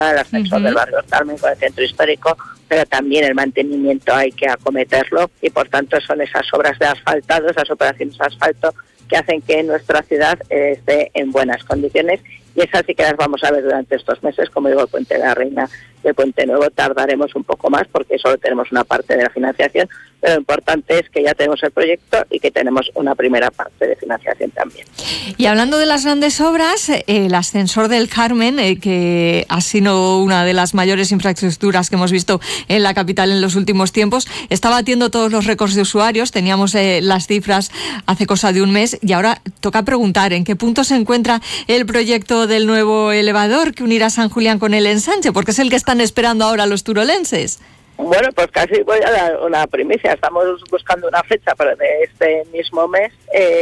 el ascensor del barrio Carmen con el centro histórico, pero también el mantenimiento hay que acometerlo y por tanto son esas obras de asfaltado, esas operaciones de asfalto que hacen que nuestra ciudad esté en buenas condiciones y esas sí que las vamos a ver durante estos meses, como digo, el Puente de la Reina y el Puente Nuevo tardaremos un poco más porque solo tenemos una parte de la financiación, pero lo importante es que ya tenemos el proyecto y que tenemos una primera parte de financiación también. Y hablando de las grandes obras, el ascensor del Carmen, que ha sido una de las mayores infraestructuras que hemos visto en la capital en los últimos tiempos, está batiendo todos los récords de usuarios. Teníamos las cifras hace cosa de un mes y ahora toca preguntar en qué punto se encuentra el proyecto del nuevo elevador que unirá San Julián con el ensanche, porque es el que están esperando ahora los turolenses. Bueno, pues casi voy a dar una primicia. Estamos buscando una fecha para de este mismo mes,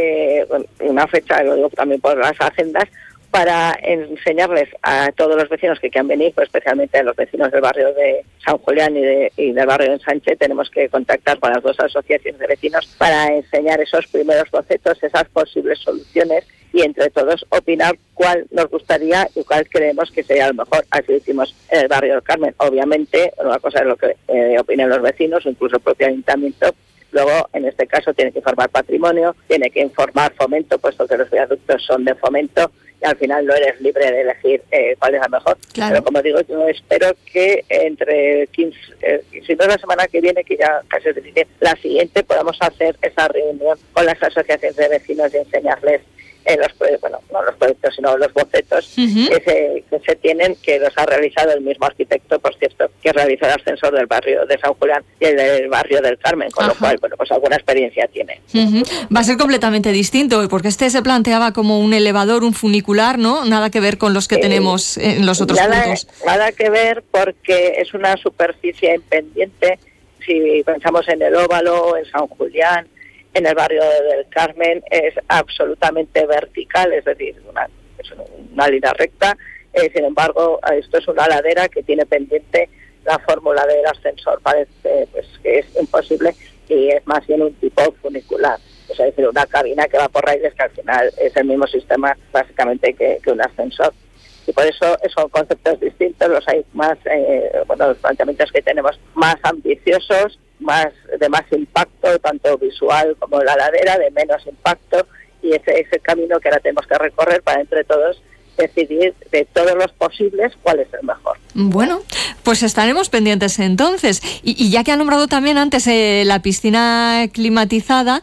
una fecha, lo digo también por las agendas, para enseñarles a todos los vecinos que quieran venir, pues especialmente a los vecinos del barrio de San Julián y del barrio de Ensanche. Tenemos que contactar con las dos asociaciones de vecinos para enseñar esos primeros bocetos, esas posibles soluciones y entre todos opinar cuál nos gustaría y cuál creemos que sería lo mejor. Así lo hicimos en el barrio del Carmen. Obviamente, una cosa es lo que opinen los vecinos, incluso el propio ayuntamiento. Luego, en este caso, tiene que informar patrimonio, tiene que informar fomento, puesto que los viaductos son de fomento, y al final no eres libre de elegir cuál es la mejor. Claro. Pero como digo, yo espero que entre 15, si no la semana que viene, que ya casi es difícil, la siguiente podamos hacer esa reunión con las asociaciones de vecinos y enseñarles los proyectos, sino los bocetos que se tienen, que los ha realizado el mismo arquitecto, por cierto, que realizó el ascensor del barrio de San Julián y el del barrio del Carmen, con lo cual, bueno, pues alguna experiencia tiene. Va a ser completamente distinto, porque este se planteaba como un elevador, un funicular, ¿no? Nada que ver con los que tenemos en los otros puntos. Nada que ver, porque es una superficie en pendiente. Si pensamos en el Óvalo, en San Julián, en el barrio del Carmen, es absolutamente vertical, es decir, es una línea recta. Sin embargo, esto es una ladera que tiene pendiente la fórmula del ascensor. Parece pues que es imposible y es más bien un tipo funicular. Es decir, una cabina que va por raíles, que al final es el mismo sistema básicamente que un ascensor. Y por eso son conceptos distintos, los hay más, los planteamientos que tenemos más ambiciosos, de más impacto, tanto visual como la ladera, de menos impacto, y ese es el camino que ahora tenemos que recorrer para entre todos decidir de todos los posibles cuál es el mejor. Bueno, pues estaremos pendientes entonces. Y ya que ha nombrado también antes la piscina climatizada,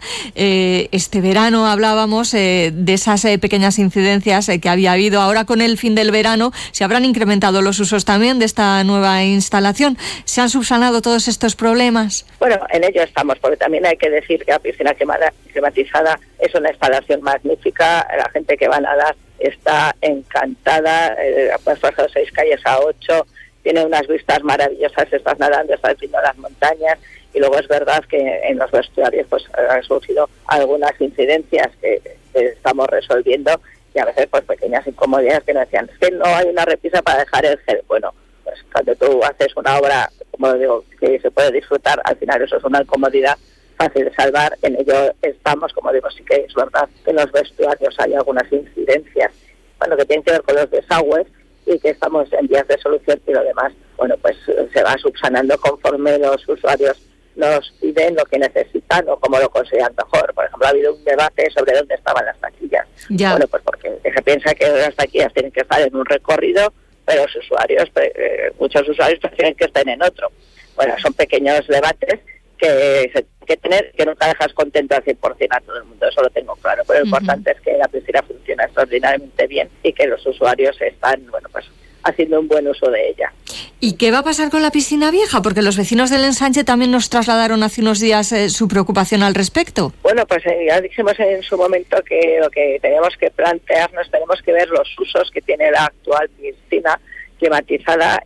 este verano hablábamos de esas pequeñas incidencias que había habido. Ahora con el fin del verano se habrán incrementado los usos también de esta nueva instalación. ¿Se han subsanado todos estos problemas? Bueno, en ello estamos, porque también hay que decir que la piscina climatizada es una instalación magnífica. La gente que va a nadar está encantada, puedes pasar 6 calles a 8, tiene unas vistas maravillosas, estás nadando, estás viendo las montañas, y luego es verdad que en los vestuarios pues han surgido algunas incidencias que estamos resolviendo, y a veces pues pequeñas incomodidades que nos decían, es que no hay una repisa para dejar el gel. Bueno, pues cuando tú haces una obra, como digo, que se puede disfrutar, al final eso es una incomodidad fácil de salvar. En ello estamos, como digo, sí que es verdad que en los vestuarios hay algunas incidencias, que tienen que ver con los desagües y que estamos en vías de solución, y lo demás, pues se va subsanando conforme los usuarios nos piden lo que necesitan o cómo lo consideran mejor. Por ejemplo, ha habido un debate sobre dónde estaban las taquillas. Ya. Pues porque se piensa que las taquillas tienen que estar en un recorrido, pero los usuarios, muchos usuarios prefieren que estén en otro. Bueno, son pequeños debates que se tiene que tener, que nunca dejas contento al 100% a todo el mundo, eso lo tengo claro, pero lo importante es que la piscina funciona extraordinariamente bien y que los usuarios están, haciendo un buen uso de ella. ¿Y qué va a pasar con la piscina vieja? Porque los vecinos del ensanche también nos trasladaron hace unos días su preocupación al respecto. Bueno, pues ya dijimos en su momento que lo que tenemos que plantearnos, tenemos que ver los usos que tiene la actual piscina climatizada,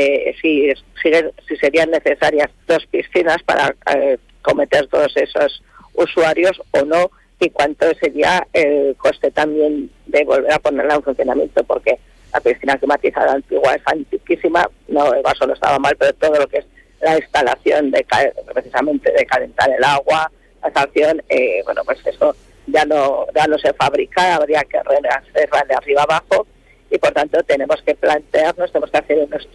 si serían necesarias 2 piscinas para cometer todos esos usuarios o no, y cuánto sería el coste también de volver a ponerla en funcionamiento, porque la piscina climatizada antigua es antiquísima, no, el vaso no estaba mal, pero todo lo que es la instalación precisamente de calentar el agua, la estación, pues eso ya no se fabrica, habría que rehacerla de arriba abajo, y por tanto tenemos que plantearnos, tenemos que hacer unos